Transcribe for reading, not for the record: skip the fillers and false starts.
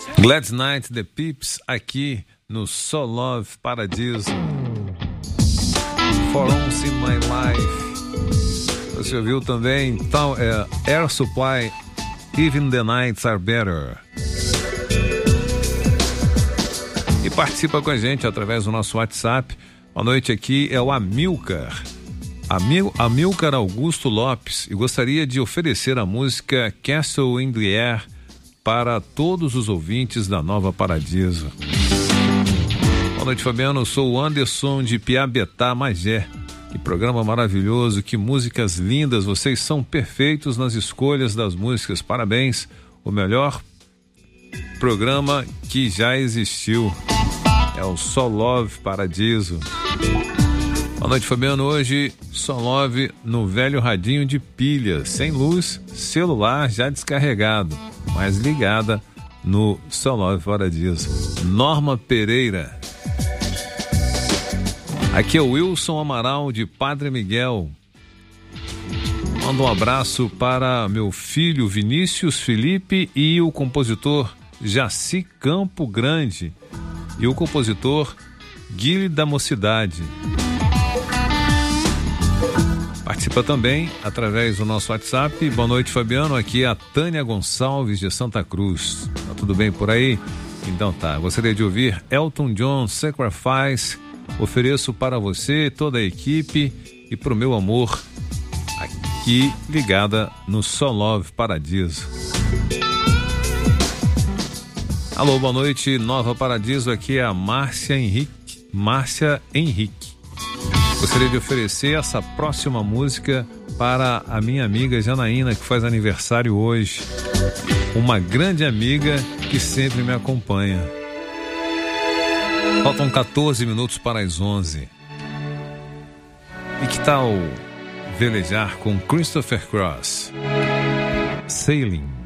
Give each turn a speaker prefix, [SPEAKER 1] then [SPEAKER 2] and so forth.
[SPEAKER 1] Glad Night, The Pips, aqui no So Love Paradiso. For Once in My Life. Você ouviu também, então, Air Supply, Even the Nights Are Better. E participa com a gente através do nosso WhatsApp. Boa noite, aqui é o Amilcar. Amilcar Augusto Lopes, e gostaria de oferecer a música Castle in the Air para todos os ouvintes da Nova Paradiso. Boa noite, Fabiano. Eu sou o Anderson de Piabetá, Magé. Que programa maravilhoso, que músicas lindas. Vocês são perfeitos nas escolhas das músicas. Parabéns. O melhor programa que já existiu. É o So Love Paradiso. Boa noite, Fabiano. Hoje, So Love no velho radinho de pilha, sem luz, celular já descarregado, mas ligada no So Love Paradiso. Norma Pereira. Aqui é o Wilson Amaral de Padre Miguel. Mando um abraço para meu filho Vinícius Felipe e o compositor Jaci Campo Grande e o compositor Guilherme da Mocidade. Participa também através do nosso WhatsApp. Boa noite, Fabiano. Aqui é a Tânia Gonçalves de Santa Cruz. Tá tudo bem por aí? Então tá. Gostaria de ouvir Elton John, Sacrifice. Ofereço para você, toda a equipe e pro meu amor, aqui ligada no So Love Paradiso. Alô, boa noite, Nova Paradiso. Aqui é a Márcia Henrique. Gostaria de oferecer essa próxima música para a minha amiga Janaína, que faz aniversário hoje. Uma grande amiga que sempre me acompanha. Faltam 14 minutos para as 11. E que tal velejar com Christopher Cross? Sailing.